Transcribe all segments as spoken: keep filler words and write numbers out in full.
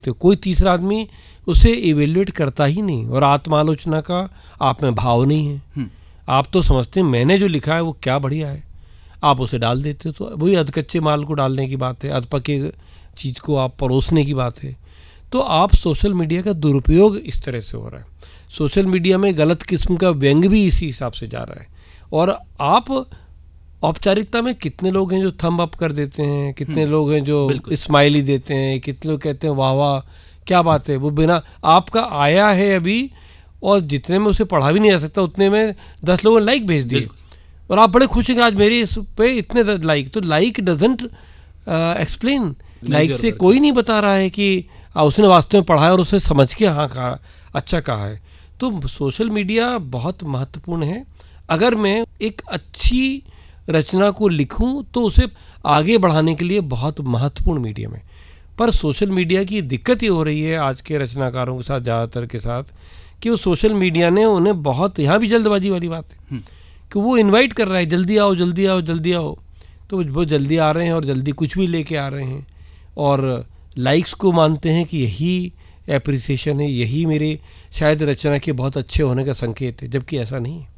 तो कोई तीसरा आदमी उसे इवेल्युएट करता ही नहीं, और आत्मालोचना का आप में भाव नहीं है। आप तो समझते हैं मैंने जो लिखा है वो क्या बढ़िया है, आप उसे डाल देते हो। तो वही अधकच्चे माल को डालने की बात है, अधपके चीज़ को आप परोसने की बात है। तो आप सोशल मीडिया का दुरुपयोग इस तरह से हो रहा है। सोशल मीडिया में गलत किस्म का व्यंग भी इसी हिसाब से जा रहा है। और आप औपचारिकता में कितने लोग हैं जो थंब अप कर देते हैं, कितने लोग हैं जो स्माइली देते हैं, कितने लोग कहते हैं वाह वाह क्या बात है, वो बिना आपका आया है अभी, और जितने में उसे पढ़ा भी नहीं जा सकता उतने में दस लोगों ने लाइक भेज दिए, और आप बड़े खुश हैं कि आज मेरे इस पे इतने लाइक। तो लाइक डजंट एक्सप्लेन, लाइक से कोई नहीं बता रहा है कि उसने वास्तव में पढ़ा है और उसे समझ के हाँ कहा, अच्छा कहा है। तो सोशल मीडिया बहुत महत्वपूर्ण है। अगर मैं एक अच्छी रचना को लिखूं तो उसे आगे बढ़ाने के लिए बहुत महत्वपूर्ण मीडियम है। पर सोशल मीडिया की दिक्कत ये हो रही है आज के रचनाकारों के साथ, ज़्यादातर के साथ, कि वो सोशल मीडिया ने उन्हें बहुत, यहाँ भी जल्दबाजी वाली बात है कि वो इनवाइट कर रहा है जल्दी आओ जल्दी आओ जल्दी आओ, तो वो जल्दी आ रहे हैं और जल्दी कुछ भी लेके आ रहे हैं, और लाइक्स को मानते हैं कि यही एप्रिसिएशन है, यही मेरे शायद रचना के बहुत अच्छे होने का संकेत है, जबकि ऐसा नहीं है।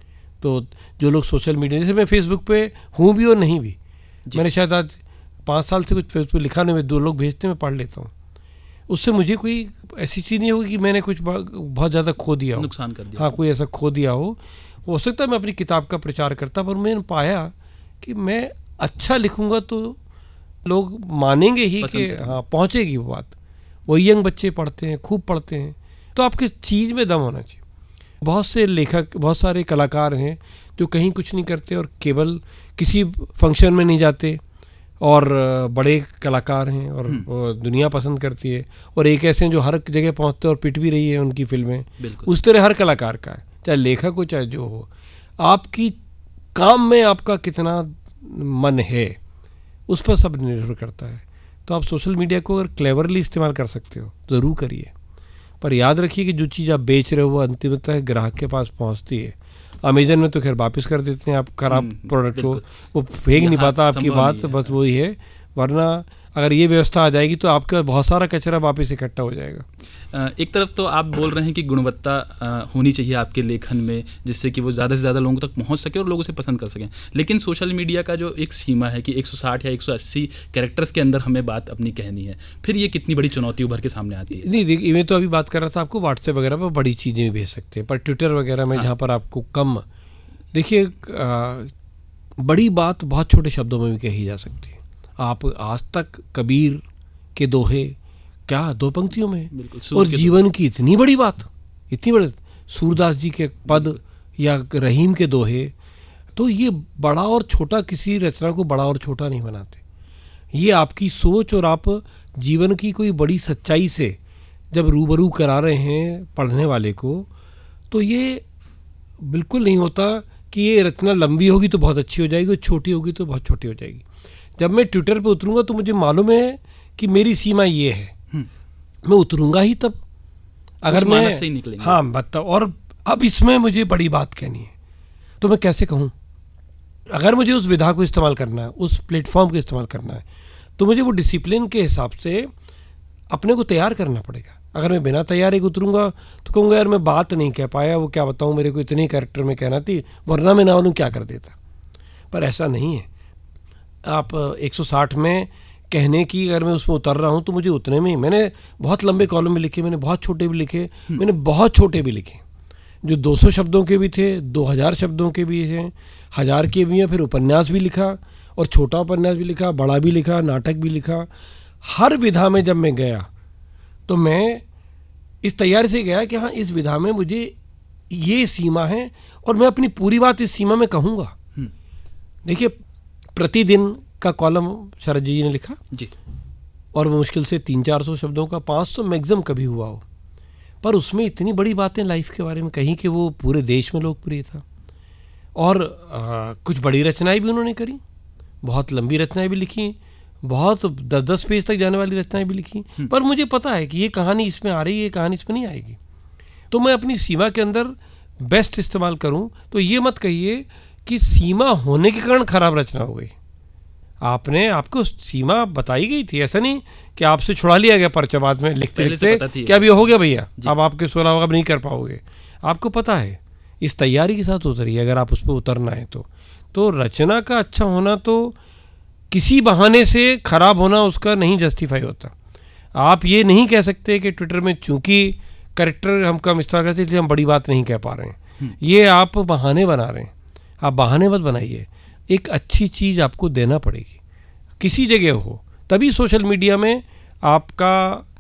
तो जो लोग सोशल मीडिया, जैसे मैं फेसबुक पे हूँ भी और नहीं भी, मैंने शायद आज पाँच साल से कुछ फेसबुक लिखा नहीं, मैं दो लोग भेजते हैं मैं पढ़ लेता हूँ, उससे मुझे कोई ऐसी चीज़ नहीं होगी कि मैंने कुछ बहुत ज़्यादा खो दिया हो, नुकसान कर दिया। हाँ, कोई ऐसा खो दिया हो हो सकता है मैं अपनी किताब का प्रचार करता, पर मैंने पाया कि मैं अच्छा लिखूंगा तो लोग मानेंगे ही कि हाँ पहुँचेगी वो बात। वो यंग बच्चे पढ़ते हैं, खूब पढ़ते हैं, तो आपकी चीज़ में दम होना चाहिए। बहुत से लेखक, बहुत सारे कलाकार हैं जो कहीं कुछ नहीं करते और केवल किसी फंक्शन में नहीं जाते, और बड़े कलाकार हैं और दुनिया पसंद करती है, और एक ऐसे हैं जो हर जगह पहुंचते और पिट भी रही है उनकी फिल्में। उस तरह हर कलाकार का है, चाहे लेखक हो चाहे जो हो। आपकी काम में आपका कितना मन है उस पर सब निर्भर करता है। तो आप सोशल मीडिया को अगर क्लेवरली इस्तेमाल कर सकते हो ज़रूर करिए, पर याद रखिए कि जो चीज़ आप बेच रहे हो वो अंतिमतः ग्राहक के पास पहुंचती है। अमेजन में तो खैर वापस कर देते हैं आप खराब प्रोडक्ट को, वो फेंक नहीं पाता आपकी बात, बस वही है। वरना अगर ये व्यवस्था आ जाएगी तो आपके पास बहुत सारा कचरा वापस इकट्ठा हो जाएगा। एक तरफ तो आप बोल रहे हैं कि गुणवत्ता होनी चाहिए आपके लेखन में, जिससे कि वो ज़्यादा से ज़्यादा लोगों तक पहुंच सके और लोग उसे पसंद कर सकें, लेकिन सोशल मीडिया का जो एक सीमा है कि एक सौ साठ या एक सौ अस्सी कैरेक्टर्स के अंदर हमें बात अपनी कहनी है, फिर ये कितनी बड़ी चुनौती उभर के सामने आती है। नहीं देखिए, मैं तो अभी बात कर रहा था आपको व्हाट्सएप वगैरह पर बड़ी चीज़ें भी भेज सकते हैं, पर ट्विटर वगैरह में जहाँ पर आपको कम, देखिए बड़ी बात बहुत छोटे शब्दों में भी कही जा सकती है। आप आज तक कबीर के दोहे क्या दो पंक्तियों में, और जीवन की इतनी बड़ी बात, इतनी बड़ी, सूरदास जी के पद या रहीम के दोहे, तो ये बड़ा और छोटा, किसी रचना को बड़ा और छोटा नहीं बनाते। ये आपकी सोच और आप जीवन की कोई बड़ी सच्चाई से जब रूबरू करा रहे हैं पढ़ने वाले को, तो ये बिल्कुल नहीं होता कि ये रचना लंबी होगी तो बहुत अच्छी हो जाएगी, छोटी होगी तो बहुत छोटी हो जाएगी। जब मैं ट्विटर पे उतरूंगा तो मुझे मालूम है कि मेरी सीमा ये है, मैं उतरूंगा ही तब अगर मैं से ही निकलेंगे। हाँ बताओ, और अब इसमें मुझे बड़ी बात कहनी है तो मैं कैसे कहूँ। अगर मुझे उस विधा को इस्तेमाल करना है, उस प्लेटफॉर्म को इस्तेमाल करना है, तो मुझे वो डिसिप्लिन के हिसाब से अपने को तैयार करना पड़ेगा। अगर मैं बिना तैयारी को उतरूंगा तो कहूँगा यार मैं बात नहीं कह पाया, वो क्या बताऊँ, मेरे को इतने कैरेक्टर में कहना थी, वरना मैं ना मालूम क्या कर देता। पर ऐसा नहीं है। आप एक सौ साठ में कहने की अगर मैं उसमें उतर रहा हूँ तो मुझे उतने में ही, मैंने बहुत लंबे कॉलम भी लिखे, मैंने बहुत छोटे भी लिखे, मैंने बहुत छोटे भी लिखे, जो दो सौ शब्दों के भी थे, दो हज़ार शब्दों के भी हैं, हज़ार के भी हैं। फिर उपन्यास भी लिखा, और छोटा उपन्यास भी लिखा, बड़ा भी लिखा, नाटक भी लिखा। हर विधा में जब मैं गया तो मैं इस तैयारी से गया कि हाँ इस विधा में मुझे ये सीमा है और मैं अपनी पूरी बात इस सीमा में कहूँगा। देखिए, प्रतिदिन का कॉलम शरद जी ने लिखा जी, और वो मुश्किल से तीन चार सौ शब्दों का, पाँच सौ मैक्सिमम कभी हुआ हो, पर उसमें इतनी बड़ी बातें लाइफ के बारे में कहीं कि वो पूरे देश में लोकप्रिय था। और आ, कुछ बड़ी रचनाएं भी उन्होंने करी, बहुत लंबी रचनाएं भी लिखी, बहुत दस दस पेज तक जाने वाली रचनाएं भी लिखी। पर मुझे पता है कि ये कहानी इसमें आ रही है, ये कहानी इसमें नहीं आएगी, तो मैं अपनी सीमा के अंदर बेस्ट इस्तेमाल करूं। तो ये मत कहिए कि सीमा होने के कारण खराब रचना हो गई। आपने आपको सीमा बताई गई थी, ऐसा नहीं कि आपसे छुड़ा लिया गया पर्चा बाद में लिखते लिखते कि अब ये हो गया भैया, अब आपके सोलह अब नहीं कर पाओगे। आपको पता है, इस तैयारी के साथ उतरिए अगर आप उस पर उतरना है तो। तो रचना का अच्छा होना तो किसी बहाने से खराब होना उसका नहीं जस्टिफाई होता। आप ये नहीं कह सकते कि ट्विटर में चूंकि करेक्टर हम कम इस्तेमाल करते इसलिए हम बड़ी बात नहीं कह पा रहे हैं। ये आप बहाने बना रहे हैं, आप बहाने मत बनाइए। एक अच्छी चीज़ आपको देना पड़ेगी किसी जगह हो, तभी सोशल मीडिया में आपका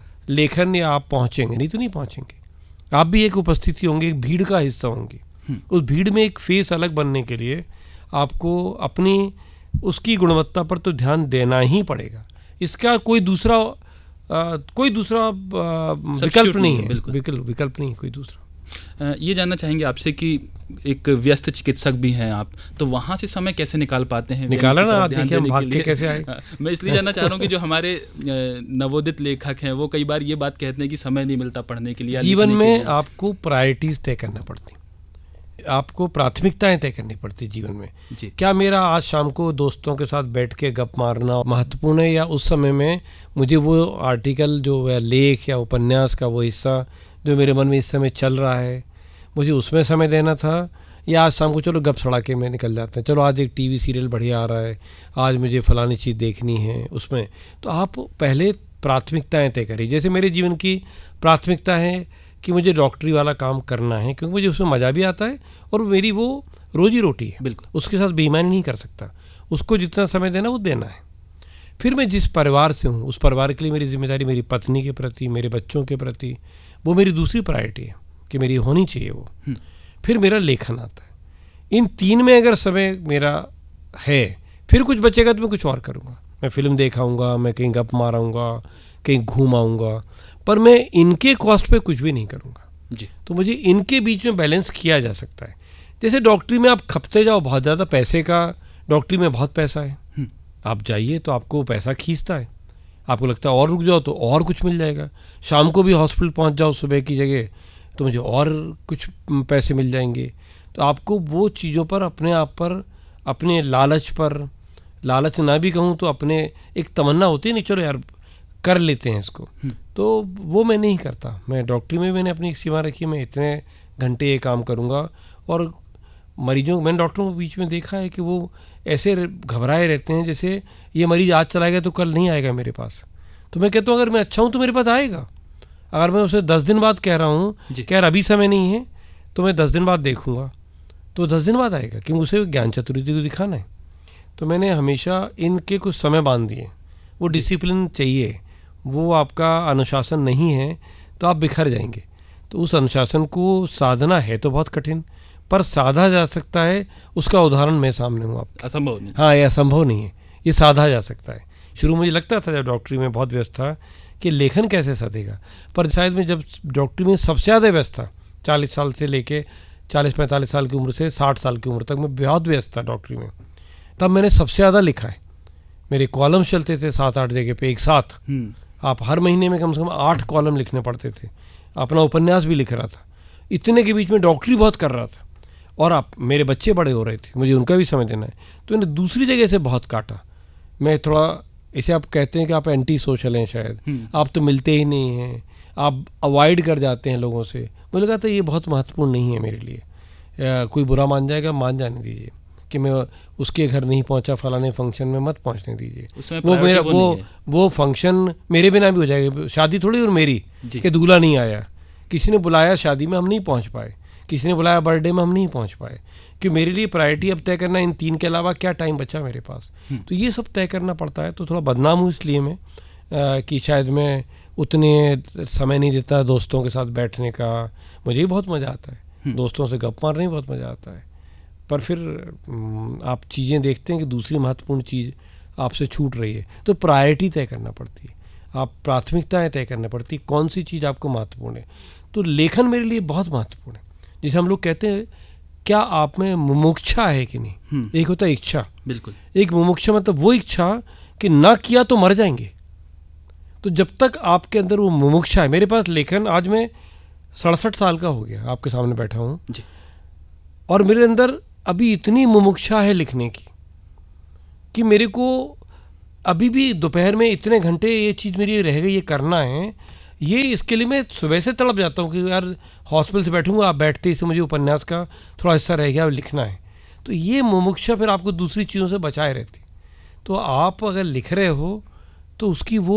लेखन या आप पहुंचेंगे, नहीं तो नहीं पहुंचेंगे। आप भी एक उपस्थिति होंगे, एक भीड़ का हिस्सा होंगे। उस भीड़ में एक फेस अलग बनने के लिए आपको अपनी उसकी गुणवत्ता पर तो ध्यान देना ही पड़ेगा। इसका कोई दूसरा आ, कोई दूसरा आ, विकल्प नहीं है, विकल्प विकल्प नहीं है कोई दूसरा। ये जानना चाहेंगे आपसे कि एक व्यस्त चिकित्सक भी हैं आप, तो वहाँ से समय कैसे निकाल पाते हैं? निकाला ना, देखिए हम भाग के कैसे आए। मैं इसलिए जानना चाह रहा हूँ कि जो हमारे नवोदित लेखक हैं वो कई बार ये बात कहते हैं कि समय नहीं मिलता पढ़ने के लिए। जीवन में आपको प्रायोरिटीज तय करना पड़ती, आपको प्राथमिकताएं तय करनी पड़ती जीवन में। जी। क्या मेरा आज शाम को दोस्तों के साथ बैठ के गप मारना महत्वपूर्ण है, या उस समय में मुझे वो आर्टिकल जो है लेख या उपन्यास का वो हिस्सा जो मेरे मन में इस समय चल रहा है मुझे उसमें समय देना था, या आज शाम को चलो गप सड़ा के मैं निकल जाते हैं, चलो आज एक टीवी सीरियल बढ़िया आ रहा है, आज मुझे फलानी चीज़ देखनी है उसमें। तो आप पहले प्राथमिकताएं तय करिए। जैसे मेरे जीवन की प्राथमिकता है कि मुझे डॉक्टरी वाला काम करना है, क्योंकि मुझे उसमें मज़ा भी आता है और मेरी वो रोजी रोटी है। बिल्कुल, उसके साथ बेईमानी नहीं कर सकता, उसको जितना समय देना वो देना है। फिर मैं जिस परिवार से हूँ उस परिवार के लिए मेरी जिम्मेदारी मेरी पत्नी के प्रति, मेरे बच्चों के प्रति, वो मेरी दूसरी प्रायोरिटी है कि मेरी होनी चाहिए वो। फिर मेरा लेखन आता है। इन तीन में अगर समय मेरा है, फिर कुछ बचेगा तो मैं कुछ और करूँगा। मैं फिल्म देखाऊँगा, मैं कहीं गप माराऊँगा, कहीं घूम आऊँगा, पर मैं इनके कॉस्ट पे कुछ भी नहीं करूँगा जी। तो मुझे इनके बीच में बैलेंस किया जा सकता है। जैसे डॉक्टरी में आप खपते जाओ, बहुत ज़्यादा पैसे का, डॉक्टरी में बहुत पैसा है, आप जाइए तो आपको पैसा खींचता है, आपको लगता है और रुक जाओ तो और कुछ मिल जाएगा, शाम को भी हॉस्पिटल पहुंच जाओ सुबह की जगह तो मुझे और कुछ पैसे मिल जाएंगे। तो आपको वो चीज़ों पर, अपने आप पर, अपने लालच पर, लालच ना भी कहूँ तो अपने एक तमन्ना होती है नहीं चलो यार कर लेते हैं इसको, तो वो मैं नहीं करता। मैं डॉक्टरी में मैंने अपनी एक सीमा रखी, मैं इतने घंटे ये काम करूँगा। और मरीजों, मैंने डॉक्टरों के बीच में देखा है कि वो ऐसे घबराए रहते हैं जैसे ये मरीज आज चला गया तो कल नहीं आएगा मेरे पास। तो मैं कहता हूँ अगर मैं अच्छा हूँ तो मेरे पास आएगा। अगर मैं उसे दस दिन बाद कह रहा हूँ कि यार अभी समय नहीं है तो मैं दस दिन बाद देखूँगा, तो दस दिन बाद आएगा, क्योंकि उसे ज्ञान चतुर्थी को दिखाना है। तो मैंने हमेशा इनके कुछ समय बांध दिए। वो डिसिप्लिन चाहिए, वो आपका अनुशासन नहीं है तो आप बिखर जाएंगे। तो उस अनुशासन को साधना है तो बहुत कठिन, पर साधा जा सकता है। उसका उदाहरण मैं सामने हूँ आपके। असंभव नहीं। हाँ, ये असंभव नहीं है, ये साधा जा सकता है। शुरू मुझे लगता था जब डॉक्टरी में बहुत व्यस्त था कि लेखन कैसे सधेगा, पर शायद मैं जब डॉक्टरी में सबसे ज़्यादा व्यस्त था, चालीस साल से लेके चालीस पैंतालीस साल की उम्र से साठ साल की उम्र तक मैं बहुत व्यस्त था डॉक्टरी में, तब मैंने सबसे ज़्यादा लिखा है। मेरे कॉलम चलते थे सात आठ जगह पे एक साथ। आप हर महीने में कम से कम आठ कॉलम लिखने पड़ते थे। अपना उपन्यास भी लिख रहा था, इतने के बीच में डॉक्टरी बहुत कर रहा था, और आप मेरे बच्चे बड़े हो रहे थे, मुझे उनका भी समय देना है। तो मैंने दूसरी जगह से बहुत काटा। मैं थोड़ा, इसे आप कहते हैं कि आप एंटी सोशल हैं शायद, आप तो मिलते ही नहीं हैं, आप अवॉइड कर जाते हैं लोगों से। मुझे लगा था ये बहुत महत्वपूर्ण नहीं है मेरे लिए। या कोई बुरा मान जाएगा, मान जाने दीजिए कि मैं उसके घर नहीं पहुंचा, फलाने फंक्शन में मत पहुंचने दीजिए। वो मेरा वो वो, वो फंक्शन मेरे बिना भी हो जाएगा। शादी थोड़ी और मेरी कि दूल्हा नहीं आया, किसी ने बुलाया शादी में हम नहीं पहुंच पाए, किसी ने बुलाया बर्थडे में हम नहीं पहुंच पाए, कि मेरे लिए प्रायोरिटी अब तय करना, इन तीन के अलावा क्या टाइम बचा मेरे पास। तो ये सब तय करना पड़ता है। तो थोड़ा बदनाम हूँ इसलिए मैं आ, कि शायद मैं उतने समय नहीं देता दोस्तों के साथ बैठने का। मुझे भी बहुत मज़ा आता है, दोस्तों से गप मारने में बहुत मज़ा आता है, पर फिर आप चीज़ें देखते हैं कि दूसरी महत्वपूर्ण चीज़ आपसे छूट रही है। तो प्रायोरिटी तय करना पड़ती है, आप प्राथमिकताएँ तय करना पड़ती है, कौन सी चीज़ आपको महत्वपूर्ण है। तो लेखन मेरे लिए बहुत महत्वपूर्ण है। जैसे हम लोग कहते हैं क्या आप में मुमुक्षा है कि नहीं। एक होता है इच्छा, बिल्कुल। एक मुमुक्षा मतलब वो इच्छा कि ना किया तो मर जाएंगे। तो जब तक आपके अंदर वो मुमुक्षा है, मेरे पास लेखन, आज मैं सड़सठ साल का हो गया आपके सामने बैठा हूँ, और मेरे अंदर अभी इतनी मुमुक्षा है लिखने की कि मेरे को अभी भी दोपहर में इतने घंटे ये चीज़ मेरी रह गई, ये करना है, ये इसके लिए मैं सुबह से तड़प जाता हूँ कि यार हॉस्पिटल से बैठूंगा, आप बैठते ही से मुझे उपन्यास का थोड़ा हिस्सा रह गया, लिखना है। तो ये मुमुक्षा फिर आपको दूसरी चीज़ों से बचाए रहती। तो आप अगर लिख रहे हो तो उसकी वो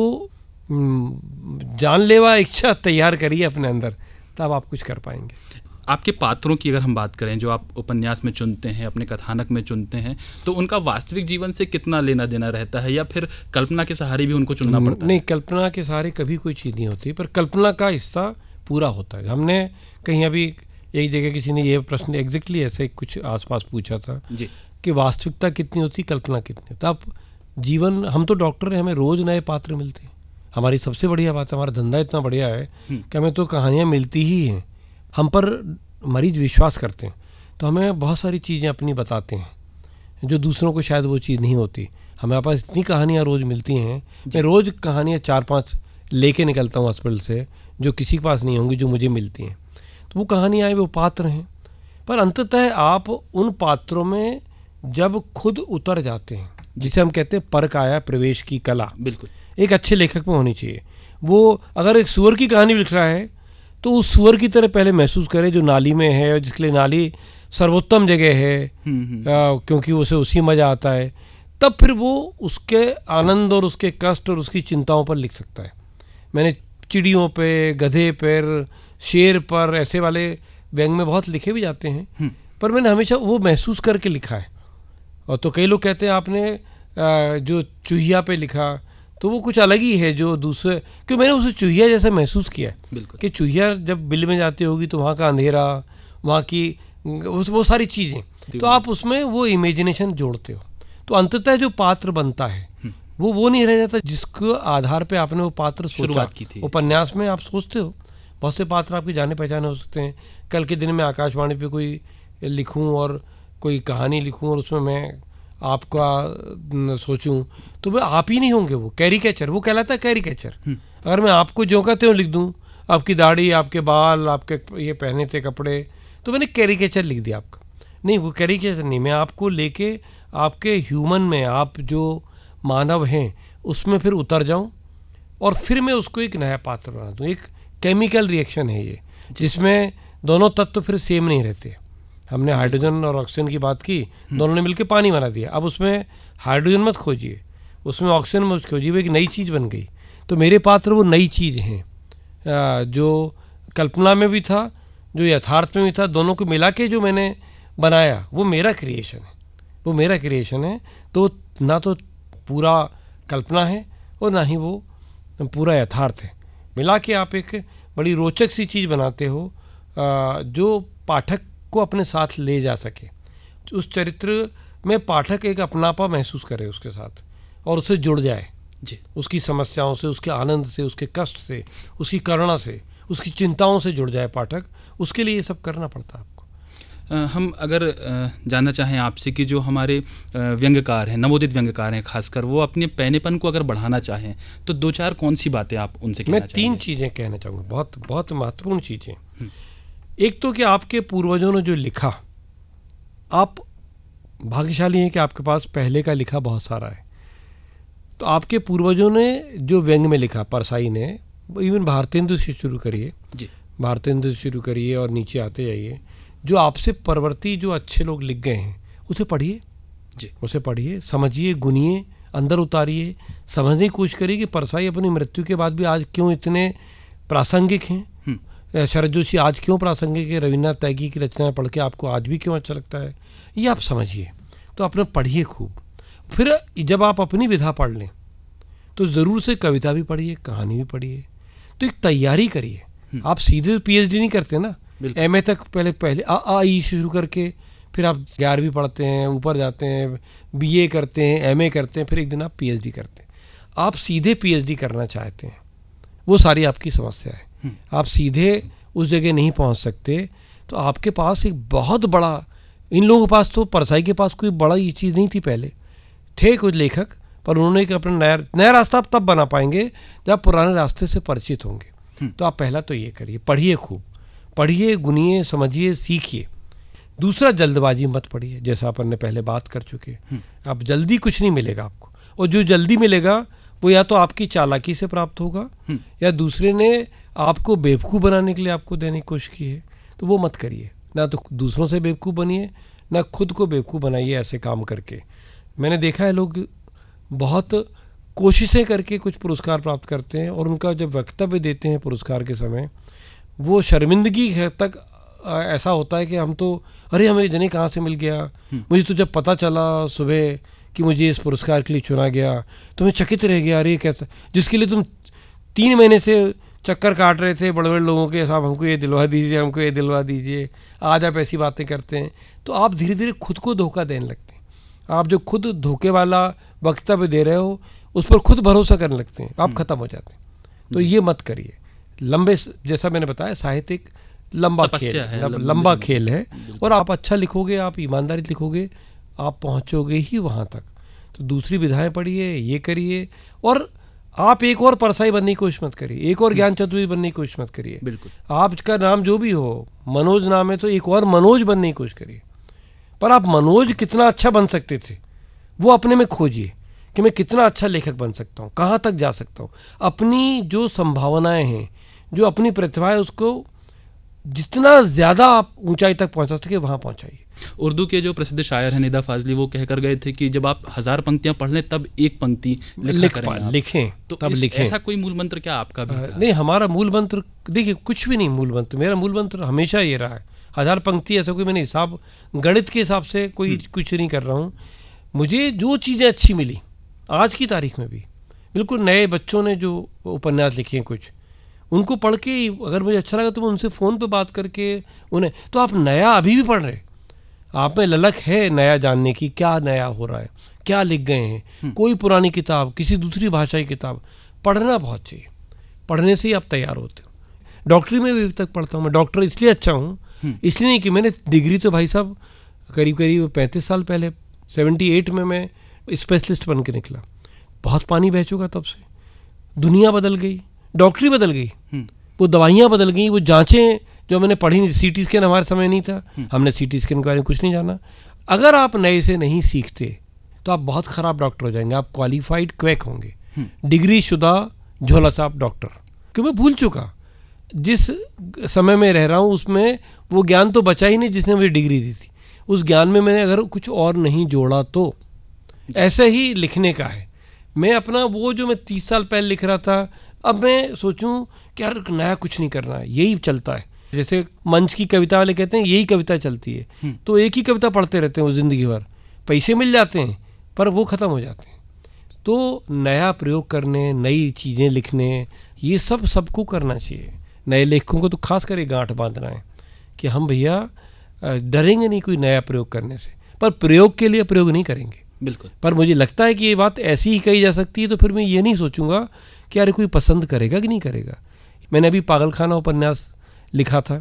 जानलेवा इच्छा तैयार करिए अपने अंदर, तब आप कुछ कर पाएंगे। आपके पात्रों की अगर हम बात करें जो आप उपन्यास में चुनते हैं, अपने कथानक में चुनते हैं, तो उनका वास्तविक जीवन से कितना लेना देना रहता है, या फिर कल्पना के सहारे भी उनको चुनना पड़ता है? नहीं, कल्पना के सहारे कभी कोई चीज़ नहीं होती, पर कल्पना का हिस्सा पूरा होता है। हमने कहीं अभी एक जगह किसी ने ये प्रश्न एग्जैक्टली ऐसे कुछ आसपास पूछा था जी कि वास्तविकता कितनी होती, कल्पना कितनी। तो आप जीवन, हम तो डॉक्टर हैं, हमें रोज़ नए पात्र मिलते हैं। हमारी सबसे बढ़िया बात है, हमारा धंधा इतना बढ़िया है कि हमें तो कहानियाँ मिलती ही हैं। हम पर मरीज विश्वास करते हैं, तो हमें बहुत सारी चीज़ें अपनी बताते हैं जो दूसरों को शायद वो चीज़ नहीं होती। हमारे पास इतनी कहानियाँ रोज़ मिलती हैं, मैं रोज़ कहानियाँ चार पांच लेके निकलता हूँ हॉस्पिटल से, जो किसी के पास नहीं होंगी, जो मुझे मिलती हैं। तो वो कहानियाँ वो पात्र हैं, पर अंततः आप उन पात्रों में जब खुद उतर जाते हैं, जिसे हम कहते हैं पर काया प्रवेश की कला, बिल्कुल एक अच्छे लेखक में होनी चाहिए। वो अगर एक सुअर की कहानी लिख रहा है तो उस सुअर की तरह पहले महसूस करे जो नाली में है, जिसके लिए नाली सर्वोत्तम जगह है, आ, क्योंकि उसे उसी मज़ा आता है। तब फिर वो उसके आनंद और उसके कष्ट और उसकी चिंताओं पर लिख सकता है। मैंने चिड़ियों पे, गधे पर, शेर पर, ऐसे वाले व्यंग में बहुत लिखे भी जाते हैं, पर मैंने हमेशा वो महसूस करके लिखा है। और तो कई लोग कहते हैं आपने आ, जो चूहिया पे लिखा, तो वो कुछ अलग ही है जो दूसरे, क्योंकि मैंने उसे चूहिया जैसा महसूस किया है कि चूहिया जब बिल में जाती होगी तो वहाँ का अंधेरा, वहाँ की वो सारी चीज़ें, तो आप उसमें वो इमेजिनेशन जोड़ते हो। तो अंततः जो पात्र बनता है वो वो नहीं रह जाता जिसके आधार पे आपने वो पात्र सोचा की थी। उपन्यास में आप सोचते हो, बहुत से पात्र आपके जाने पहचाने हो सकते हैं। कल के दिन में आकाशवाणी पे कोई लिखूं और कोई कहानी लिखूं और उसमें मैं आपका सोचूं, तो वो आप ही नहीं होंगे, वो कैरिकेचर, वो कहलाता है कैरिकेचर। अगर मैं आपको जो कहते हो लिख दूं, आपकी दाढ़ी, आपके बाल, आपके ये पहने थे कपड़े, तो मैंने कैरिकेचर लिख दिया आपका। नहीं, वो कैरिकेचर नहीं, मैं आपको लेके आपके ह्यूमन में, आप जो मानव हैं उसमें फिर उतर जाऊं और फिर मैं उसको एक नया पात्र बना दूं। एक केमिकल रिएक्शन है ये, जिसमें दोनों तत्व फिर सेम नहीं रहते। हमने हाइड्रोजन और ऑक्सीजन की बात की, दोनों ने मिलकर पानी बना दिया। अब उसमें हाइड्रोजन मत खोजिए, उसमें ऑक्सीजन मत खोजिए, वो एक नई चीज़ बन गई। तो मेरे पात्र वो नई चीज़ हैं, जो कल्पना में भी था, जो यथार्थ में भी था, दोनों को मिला के जो मैंने बनाया वो मेरा क्रिएशन है, वो मेरा क्रिएशन है। तो ना तो पूरा कल्पना है और ना ही वो पूरा यथार्थ है, मिला के आप एक बड़ी रोचक सी चीज़ बनाते हो जो पाठक को अपने साथ ले जा सके। उस चरित्र में पाठक एक अपनापा महसूस करे उसके साथ और उससे जुड़ जाए जी, उसकी समस्याओं से, उसके आनंद से, उसके कष्ट से, उसकी करुणा से, उसकी चिंताओं से जुड़ जाए पाठक। उसके लिए ये सब करना पड़ता है आपको। आ, हम अगर आ, जानना चाहें आपसे कि जो हमारे व्यंग्यकार हैं, नवोदित व्यंग्यकार हैं खासकर, वो अपने पैनेपन को अगर बढ़ाना चाहें तो दो चार कौन सी बातें आप उनसे कहना मैं तीन चीज़ें कहना चाहूँगा, बहुत बहुत महत्वपूर्ण चीज़ें। एक तो कि आपके पूर्वजों ने जो लिखा, आप भाग्यशाली हैं कि आपके पास पहले का लिखा बहुत सारा है। तो आपके पूर्वजों ने जो व्यंग में लिखा, परसाई ने, इवन भारतेंदु से शुरू करिए जी, भारतेंदु से शुरू करिए और नीचे आते जाइए, जो आपसे परवर्ती जो अच्छे लोग लिख गए हैं उसे पढ़िए जी, उसे पढ़िए, समझिए, गुनिए, अंदर उतारिए, समझने की कोशिश करिए कि परसाई अपनी मृत्यु के बाद भी आज क्यों इतने प्रासंगिक हैं। शरद जोशी आज क्यों प्रासंगिक है, रविन्द्रनाथ टैगोर की रचनाएं पढ़ के आपको आज भी क्यों अच्छा लगता है, ये आप समझिए। तो अपने पढ़िए खूब। फिर जब आप अपनी विधा पढ़ लें तो ज़रूर से कविता भी पढ़िए, कहानी भी पढ़िए। तो एक तैयारी करिए। आप सीधे पीएचडी नहीं करते ना, एमए तक पहले पहले आ आ ई शुरू करके फिर आप ग्यारहवीं पढ़ते हैं, ऊपर जाते हैं, बीए करते हैं, एमए करते हैं, फिर एक दिन आप पीएचडी करते हैं। आप सीधे पीएचडी करना चाहते हैं, वो सारी आपकी समस्या है। आप सीधे उस जगह नहीं पहुंच सकते। तो आपके पास एक बहुत बड़ा, इन लोगों के पास, तो परसाई के पास कोई बड़ा ये चीज़ नहीं थी। पहले थे कुछ लेखक, पर उन्होंने एक अपना नया नया रास्ता आप तब बना पाएंगे जब पुराने रास्ते से परिचित होंगे। तो आप पहला तो ये करिए, पढ़िए खूब, पढ़िए, गुनिए, समझिए, सीखिए। दूसरा, जल्दबाजी मत पढ़िए, जैसा अपन ने पहले बात कर चुके हैं। आप जल्दी कुछ नहीं मिलेगा आपको, और जो जल्दी मिलेगा वो या तो आपकी चालाकी से प्राप्त होगा या दूसरे ने आपको बेवकूफ़ बनाने के लिए आपको देने की कोशिश की है, तो वो मत करिए। ना तो दूसरों से बेवकूफ़ बनिए, ना खुद को बेवकूफ़ बनाइए ऐसे काम करके। मैंने देखा है लोग बहुत कोशिशें करके कुछ पुरस्कार प्राप्त करते हैं और उनका जब वक्तव्य देते हैं पुरस्कार के समय, वो शर्मिंदगी तक ऐसा होता है कि हम तो अरे हमें जाने कहाँ से मिल गया, मुझे तो जब पता चला सुबह कि मुझे इस पुरस्कार के लिए चुना गया तो मैं चकित रह गया, अरे कैसा, जिसके लिए तुम तीन महीने से चक्कर काट रहे थे बड़े बड़े लोगों के, साहब हमको ये दिलवा दीजिए, हमको ये दिलवा दीजिए, आज आप ऐसी बातें करते हैं। तो आप धीरे धीरे खुद को धोखा देने लगते हैं। आप जो खुद धोखे वाला वक्तव्य दे रहे हो उस पर खुद भरोसा करने लगते हैं, आप खत्म हो जाते हैं। तो ये मत करिए। लंबे, जैसा मैंने बताया, साहित्यिक लंबा खेल है, लंबा खेल है, और आप अच्छा लिखोगे, आप ईमानदारी लिखोगे, आप पहुंचोगे ही वहां तक। तो दूसरी विधाएं पढ़िए, ये करिए, और आप एक और परसाई बनने की कोशिश मत करिए, एक और ज्ञान चतुर्वेदी बनने की कोशिश मत करिए। बिल्कुल, आपका नाम जो भी हो, मनोज नाम है तो एक और मनोज बनने की कोशिश करिए। पर आप मनोज कितना अच्छा बन सकते थे वो अपने में खोजिए कि मैं कितना अच्छा लेखक बन सकता हूँ, कहाँ तक जा सकता हूँ। अपनी जो संभावनाएं हैं, जो अपनी प्रतिभा है, उसको जितना ज़्यादा आप ऊंचाई तक पहुंचा सके वहाँ पहुंचाइए। उर्दू के जो प्रसिद्ध शायर हैं निदा फाजली, वो कहकर गए थे कि जब आप हजार पंक्तियां पढ़ लें तब एक पंक्ति लिख लिखें, तो तब लिखें। ऐसा कोई मूल मंत्र क्या आपका भी था? नहीं, हमारा मूल मंत्र देखिए कुछ भी नहीं। मूल मंत्र, मेरा मूल मंत्र हमेशा ये रहा है, हजार पंक्ति ऐसा कोई मैंने हिसाब, गणित के हिसाब से कोई कुछ नहीं कर रहा हूँ। मुझे जो चीज़ें अच्छी मिली आज की तारीख में भी, बिल्कुल नए बच्चों ने जो उपन्यास लिखे हैं कुछ, उनको पढ़ के अगर मुझे अच्छा लगा तो मैं उनसे फ़ोन पे बात करके उन्हें, तो आप नया अभी भी पढ़ रहे, आप में ललक है नया जानने की, क्या नया हो रहा है, क्या लिख गए हैं। कोई पुरानी किताब, किसी दूसरी भाषा की किताब पढ़ना बहुत चाहिए, पढ़ने से ही आप तैयार होते हो। डॉक्टरी में भी अभी तक पढ़ता हूँ मैं। डॉक्टर इसलिए अच्छा हूँ, इसलिए नहीं कि मैंने डिग्री तो भाई साहब करीब करीब पैंतीस साल पहले सेवेंटी एट में मैं स्पेशलिस्ट बन के निकला। बहुत पानी बह चुका तब से, दुनिया बदल गई, डॉक्टरी बदल गई, वो दवाइयाँ बदल गई, वो जांचें जो मैंने पढ़ी नहीं, सीटी स्कैन हमारे समय नहीं था, हमने सीटी स्कैन के बारे में कुछ नहीं जाना। अगर आप नए से नहीं सीखते तो आप बहुत ख़राब डॉक्टर हो जाएंगे, आप क्वालिफाइड क्वैक होंगे, डिग्री शुदा झोला साहब डॉक्टर। क्यों, मैं भूल चुका जिस समय में रह रहा हूँ उसमें वो ज्ञान तो बचा ही नहीं जिसने मुझे डिग्री दी थी। उस ज्ञान में मैंने अगर कुछ और नहीं जोड़ा तो ऐसे ही लिखने का है। मैं अपना वो जो मैं तीस साल पहले लिख रहा था, अब मैं सोचूं कि यार नया कुछ नहीं करना है, यही चलता है। जैसे मंच की कविता वाले कहते हैं यही कविता चलती है, तो एक ही कविता पढ़ते रहते हैं वो ज़िंदगी भर, पैसे मिल जाते हैं पर वो ख़त्म हो जाते हैं। तो नया प्रयोग करने, नई चीज़ें लिखने, ये सब सबको करना चाहिए। नए लेखकों को तो खास कर एक गांठ बांधना है कि हम भैया डरेंगे नहीं कोई नया प्रयोग करने से, पर प्रयोग के लिए प्रयोग नहीं करेंगे। बिल्कुल। पर मुझे लगता है कि ये बात ऐसी ही कही जा सकती है, तो फिर मैं ये नहीं सोचूंगा कि अरे कोई पसंद करेगा कि नहीं करेगा। मैंने अभी पागलखाना उपन्यास लिखा था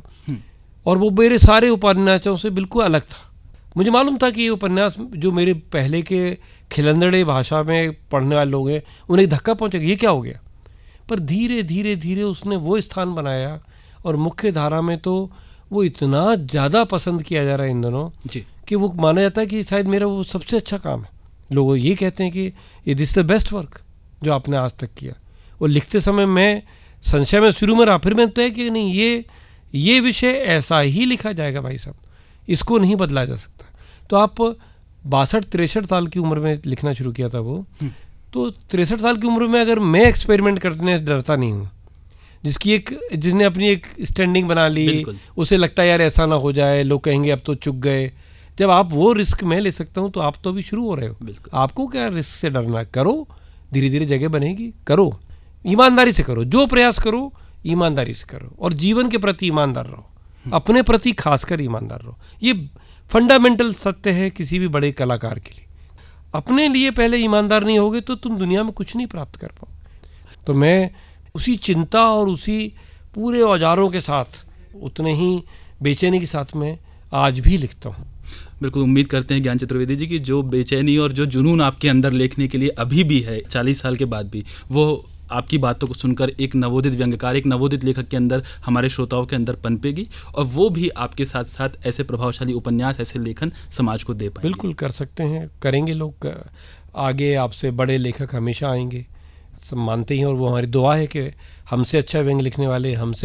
और वो मेरे सारे उपन्यासों से बिल्कुल अलग था। मुझे मालूम था कि ये उपन्यास जो मेरे पहले के खिलंदड़े भाषा में पढ़ने वाले लोग हैं उन्हें धक्का पहुँचेगा, ये क्या हो गया। पर धीरे धीरे धीरे उसने वो स्थान बनाया और मुख्य धारा में तो वो इतना ज़्यादा पसंद किया जा रहा है इन दोनों जी कि वो माना जाता है कि शायद मेरा वो सबसे अच्छा काम है। लोग ये कहते हैं कि ये दिस द बेस्ट वर्क जो आपने आज तक किया। और लिखते समय मैं संशय में शुरू में रहा, फिर मैंने तय कि नहीं, ये ये विषय ऐसा ही लिखा जाएगा भाई साहब, इसको नहीं बदला जा सकता। तो आप बासठ तिरसठ साल की उम्र में लिखना शुरू किया था वो, तो तिरसठ साल की उम्र में अगर मैं एक्सपेरिमेंट करने से डरता नहीं हूँ, जिसकी एक जिसने अपनी एक स्टैंडिंग बना ली, उसे लगता है यार ऐसा ना हो जाए, लोग कहेंगे अब तो चुक गए। जब आप वो रिस्क मैं ले सकता हूँ तो आप तो अभी शुरू हो रहे हो, आपको क्या रिस्क से डरना है। करो, धीरे धीरे जगह बनेगी, करो, ईमानदारी से करो, जो प्रयास करो ईमानदारी से करो और जीवन के प्रति ईमानदार रहो, अपने प्रति खासकर ईमानदार रहो। ये फंडामेंटल सत्य है किसी भी बड़े कलाकार के लिए। अपने लिए पहले ईमानदार नहीं होगे तो तुम दुनिया में कुछ नहीं प्राप्त कर पाओगे। तो मैं उसी चिंता और उसी पूरे औजारों के साथ, उतने ही बेचैनी के साथ में आज भी लिखता हूँ। बिल्कुल, उम्मीद करते हैं ज्ञान चतुर्वेदी जी की जो बेचैनी और जो जुनून आपके अंदर लिखने के लिए अभी भी है, चालीस साल के बाद भी, वो आपकी बातों को सुनकर एक नवोदित व्यंग्यकार, एक नवोदित लेखक के अंदर, हमारे श्रोताओं के अंदर पनपेगी और वो भी आपके साथ साथ ऐसे प्रभावशाली उपन्यास, ऐसे लेखन समाज को दे पाएंगे। बिल्कुल कर सकते हैं, करेंगे लोग। आगे आपसे बड़े लेखक हमेशा आएंगे, सब मानते ही हैं, और वो हमारी दुआ है कि हमसे अच्छा व्यंग्य लिखने वाले, हमसे